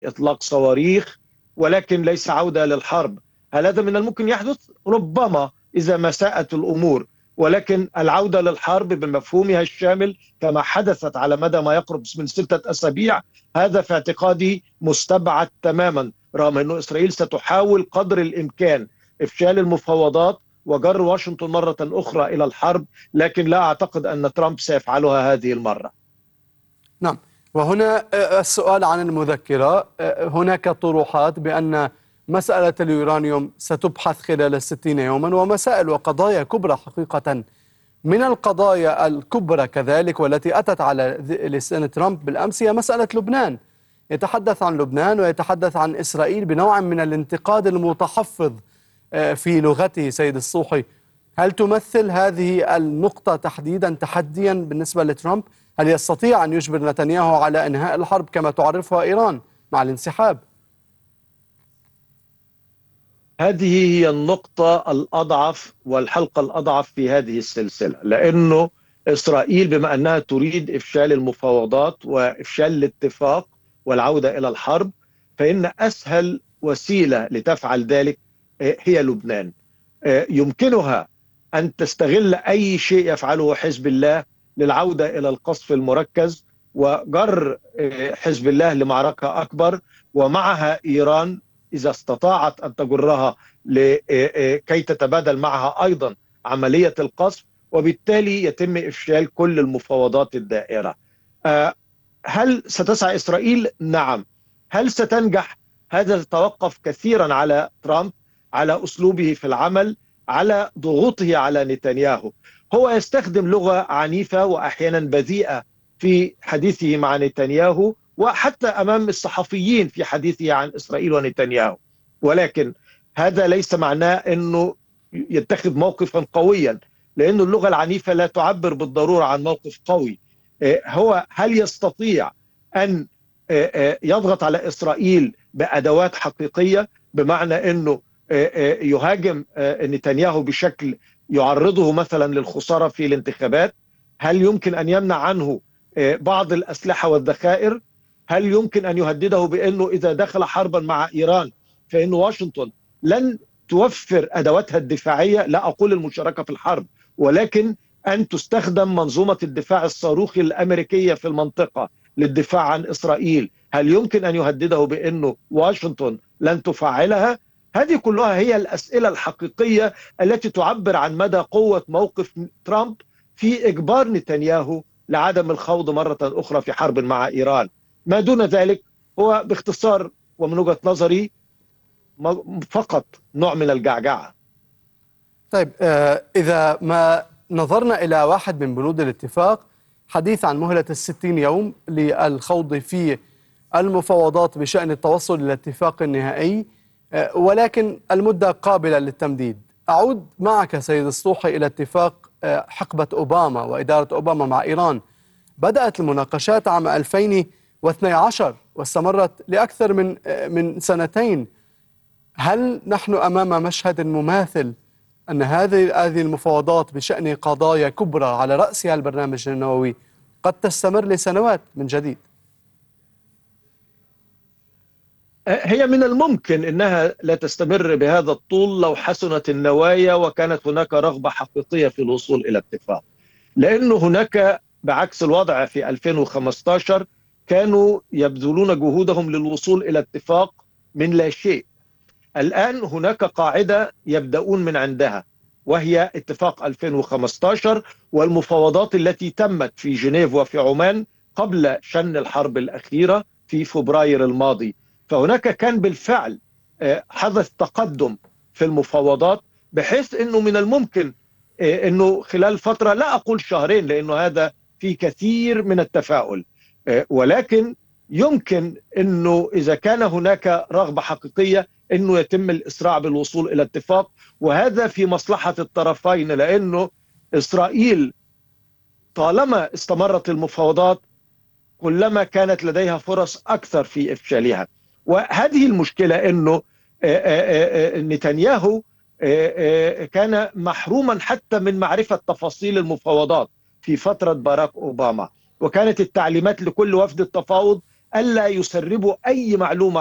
إطلاق صواريخ، ولكن ليس عودة للحرب. هل هذا من الممكن يحدث؟ ربما إذا ما ساءت الأمور، ولكن العودة للحرب بمفهومها الشامل كما حدثت على مدى ما يقرب من 6 أسابيع، هذا في اعتقادي مستبعد تماما، رغم أن إسرائيل ستحاول قدر الإمكان إفشال المفاوضات وجر واشنطن مرة أخرى إلى الحرب، لكن لا أعتقد أن ترامب سيفعلها هذه المرة. نعم، وهنا السؤال عن المذكرة. هناك طروحات بأن مسألة اليورانيوم ستبحث خلال 60 يوما، ومسائل وقضايا كبرى حقيقة. من القضايا الكبرى كذلك والتي أتت على لسان ترامب بالأمس هي مسألة لبنان. يتحدث عن لبنان ويتحدث عن إسرائيل بنوع من الانتقاد المتحفظ في لغته. سيد الصوحي، هل تمثل هذه النقطة تحديدا تحديا بالنسبة لترامب؟ هل يستطيع أن يجبر نتنياهو على إنهاء الحرب كما تعرفها إيران مع الانسحاب؟ هذه هي النقطة الأضعف والحلقة الأضعف في هذه السلسلة، لأنه إسرائيل بما أنها تريد إفشال المفاوضات وإفشال الاتفاق والعودة إلى الحرب، فإن أسهل وسيلة لتفعل ذلك هي لبنان. يمكنها أن تستغل أي شيء يفعله حزب الله للعودة إلى القصف المركز وجر حزب الله لمعركة أكبر، ومعها إيران إذا استطاعت أن تجرها لكي تتبادل معها أيضا عملية القصف، وبالتالي يتم إفشال كل المفاوضات الدائرة. هل ستسعى إسرائيل؟ نعم. هل ستنجح؟ هذا يتوقف كثيرا على ترامب، على أسلوبه في العمل، على ضغوطه على نتنياهو. هو يستخدم لغة عنيفة وأحيانا بذيئة في حديثه مع نتنياهو، وحتى أمام الصحفيين في حديثه عن إسرائيل ونتنياهو، ولكن هذا ليس معناه أنه يتخذ موقفا قويا، لأن اللغة العنيفة لا تعبر بالضرورة عن موقف قوي. هو هل يستطيع أن يضغط على إسرائيل بأدوات حقيقية، بمعنى أنه يهاجم نتنياهو بشكل يعرضه مثلا للخسارة في الانتخابات؟ هل يمكن أن يمنع عنه بعض الأسلحة والذخائر؟ هل يمكن أن يهدده بأنه إذا دخل حربا مع إيران فإن واشنطن لن توفر أدواتها الدفاعية؟ لا أقول المشاركة في الحرب، ولكن أن تستخدم منظومة الدفاع الصاروخي الأمريكية في المنطقة للدفاع عن إسرائيل. هل يمكن أن يهدده بأنه واشنطن لن تفعلها؟ هذه كلها هي الأسئلة الحقيقية التي تعبر عن مدى قوة موقف ترامب في إجبار نتنياهو لعدم الخوض مرة أخرى في حرب مع إيران. ما دون ذلك هو باختصار ومن وجهة نظري فقط نوع من الجعجعة. طيب، إذا ما نظرنا إلى واحد من بنود الاتفاق، حديث عن مهلة 60 يوم للخوض في المفاوضات بشأن التوصل إلى اتفاق نهائي، ولكن المدة قابلة للتمديد. أعود معك سيد الصوحي إلى اتفاق حقبة أوباما وإدارة أوباما مع إيران. بدأت المناقشات عام 2012 واستمرت لأكثر من سنتين. هل نحن أمام مشهد مماثل أن هذه المفاوضات بشأن قضايا كبرى على رأسها البرنامج النووي قد تستمر لسنوات من جديد؟ هي من الممكن أنها لا تستمر بهذا الطول لو حسنت النوايا وكانت هناك رغبة حقيقية في الوصول إلى اتفاق، لأنه هناك بعكس الوضع في 2015 كانوا يبذلون جهودهم للوصول إلى اتفاق من لا شيء. الآن هناك قاعدة يبدأون من عندها، وهي اتفاق 2015 والمفاوضات التي تمت في جنيف وفي عمان قبل شن الحرب الأخيرة في فبراير الماضي. فهناك كان بالفعل حدث تقدم في المفاوضات، بحيث أنه من الممكن أنه خلال فترة، لا أقول شهرين لأنه هذا في كثير من التفاؤل، ولكن يمكن أنه إذا كان هناك رغبة حقيقية أنه يتم الإسراع بالوصول إلى اتفاق، وهذا في مصلحة الطرفين، لأنه إسرائيل طالما استمرت المفاوضات كلما كانت لديها فرص أكثر في إفشالها. وهذه المشكلة أنه نتنياهو كان محروما حتى من معرفة تفاصيل المفاوضات في فترة باراك أوباما، وكانت التعليمات لكل وفد التفاوض ألا يسربوا أي معلومة